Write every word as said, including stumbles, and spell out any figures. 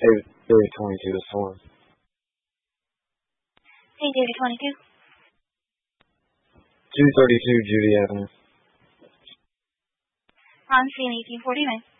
Hey, David twenty-two, this one. Hey, David twenty-two. two thirty-two Judy Avenue. On scene eighteen forty-nine.